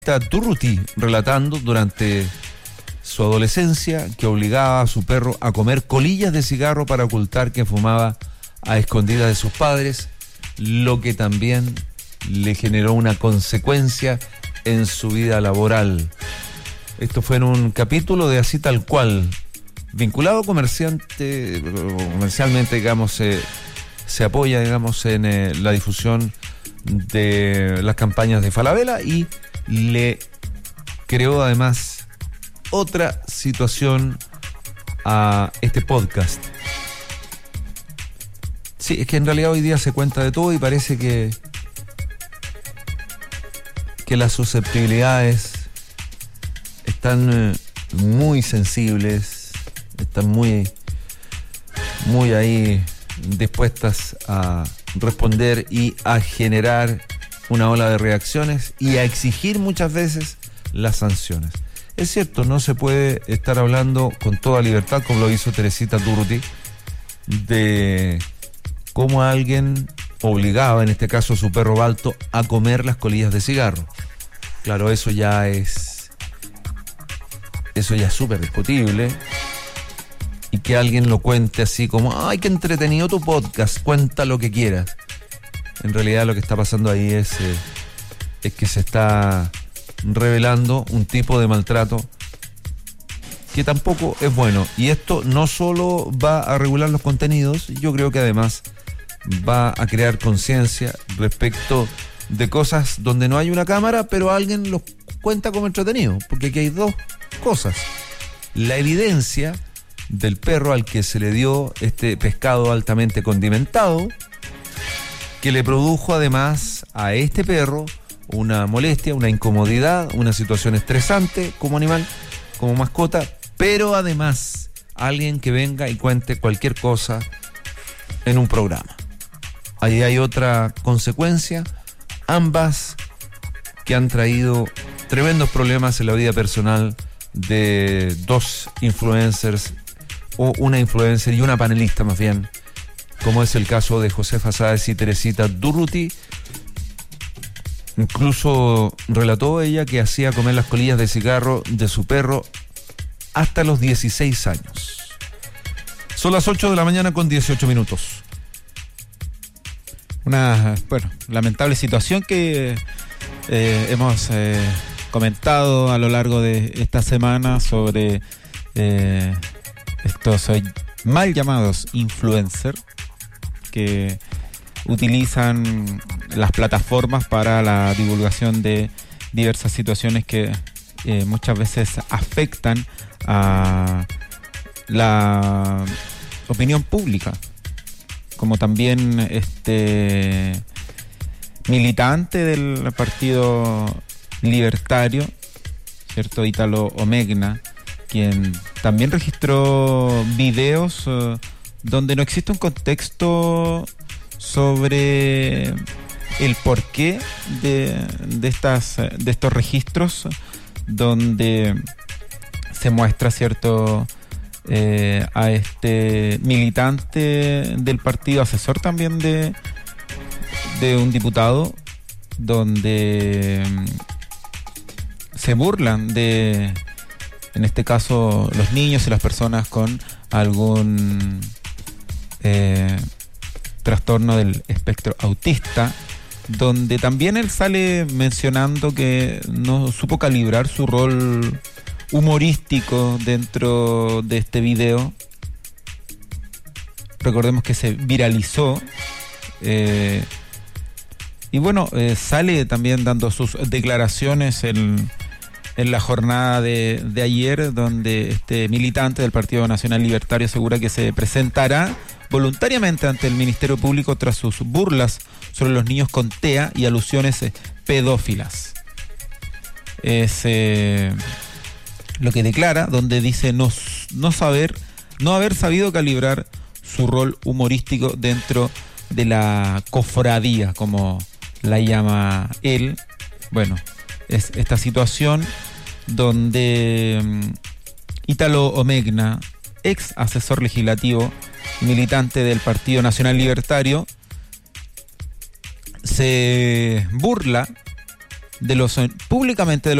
Durruti relatando durante su adolescencia que obligaba a su perro a comer colillas de cigarro para ocultar que fumaba a escondidas de sus padres, lo que también le generó una consecuencia en su vida laboral. Esto fue en un capítulo de Así Tal Cual, vinculado comercialmente, digamos, se apoya, digamos, en la difusión de las campañas de Falabella y le creó además otra situación a este podcast. Sí, es que en realidad hoy día se cuenta de todo y parece que las susceptibilidades están muy sensibles, están muy ahí dispuestas a responder y a generar una ola de reacciones y a exigir muchas veces las sanciones. Es cierto, no se puede estar hablando con toda libertad, como lo hizo Teresita Durruti, de cómo alguien obligaba, en este caso a su perro Balto, a comer las colillas de cigarro. Claro, eso ya es súper discutible. Y que alguien lo cuente así como, ¡ay, qué entretenido tu podcast! Cuenta lo que quieras. En realidad lo que está pasando ahí es que se está revelando un tipo de maltrato que tampoco es bueno. Y esto no solo va a regular los contenidos, yo creo que además va a crear conciencia respecto de cosas donde no hay una cámara, pero alguien los cuenta como entretenido. Porque aquí hay dos cosas. La evidencia del perro al que se le dio este pescado altamente condimentado, que le produjo además a este perro una molestia, una incomodidad, una situación estresante como animal, como mascota, pero además alguien que venga y cuente cualquier cosa en un programa. Ahí hay otra consecuencia, ambas que han traído tremendos problemas en la vida personal de dos influencers, o una influencer y una panelista más bien, como es el caso de Josefa Sáez y Teresita Durruti. Incluso relató ella que hacía comer las colillas de cigarro de su perro hasta los 16 años. Son las 8 de la mañana con 18 minutos. Una, lamentable situación que hemos comentado a lo largo de esta semana sobre estos mal llamados influencers que utilizan las plataformas para la divulgación de diversas situaciones que muchas veces afectan a la opinión pública, como también este militante del Partido Libertario, ¿cierto? Ítalo Omegna, quien también registró videos donde no existe un contexto sobre el porqué de estos registros, donde se muestra, ¿cierto?, a este militante del partido, asesor también de un diputado, donde se burlan de, en este caso, los niños y las personas con algún trastorno del espectro autista, donde también él sale mencionando que no supo calibrar su rol humorístico dentro de este video. Recordemos que se viralizó y sale también dando sus declaraciones en la jornada de ayer, donde este militante del Partido Nacional Libertario asegura que se presentará voluntariamente ante el Ministerio Público tras sus burlas sobre los niños con TEA y alusiones pedófilas. Es lo que declara, donde dice no haber sabido calibrar su rol humorístico dentro de la cofradía, como la llama él. Bueno, es esta situación donde Ítalo Omegna, ex asesor legislativo y militante del Partido Nacional Libertario, se burla públicamente de los